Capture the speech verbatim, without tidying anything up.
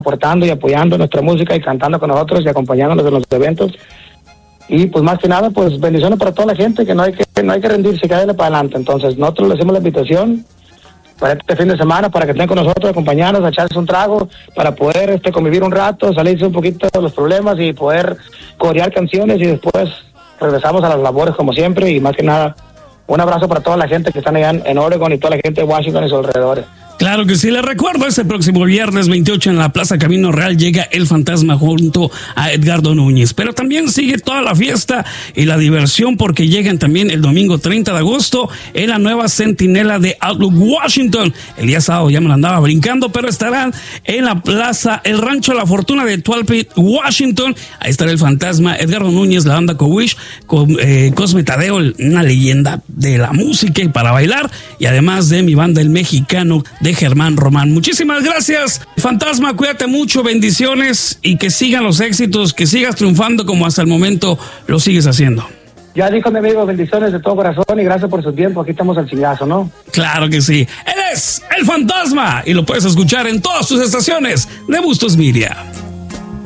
soportando y apoyando nuestra música y cantando con nosotros y acompañándonos en los eventos. Y pues más que nada, pues bendiciones para toda la gente, que no hay que, no hay que rendirse, que darle para adelante. Entonces nosotros le hacemos la invitación para este fin de semana, para que estén con nosotros, acompañarnos, a echarse un trago, para poder este convivir un rato, salirse un poquito de los problemas y poder corear canciones, y después regresamos a las labores como siempre. Y más que nada, un abrazo para toda la gente que están allá en, en Oregon y toda la gente de Washington y sus alrededores. Claro que sí, les recuerdo, este próximo viernes veintiocho en la Plaza Camino Real llega El Fantasma junto a Edgardo Núñez. Pero también sigue toda la fiesta y la diversión, porque llegan también el domingo treinta de agosto en la nueva Centinela de Outlook, Washington. El día sábado ya me lo andaba brincando, pero estarán en la Plaza El Rancho La Fortuna de Twalpit, Washington. Ahí estará El Fantasma, Edgardo Núñez, la banda Cowish, con eh, Cosme Tadeo, una leyenda de la música y para bailar, y además de mi banda El Mexicano de Germán Román. Muchísimas gracias, Fantasma, cuídate mucho, bendiciones y que sigan los éxitos, que sigas triunfando como hasta el momento lo sigues haciendo. Ya dijo mi amigo, bendiciones de todo corazón y gracias por su tiempo, aquí estamos al chingazo, ¿no? Claro que sí, él es El Fantasma y lo puedes escuchar en todas sus estaciones de Bustos Media.